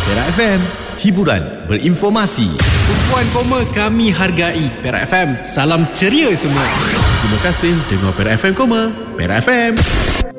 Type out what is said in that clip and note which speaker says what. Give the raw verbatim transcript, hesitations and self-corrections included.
Speaker 1: Perak F M, hiburan berinformasi.
Speaker 2: Tumpuan koma kami hargai. Perak F M, salam ceria semua.
Speaker 1: Terima kasih dengar Perak F M, Perak F M.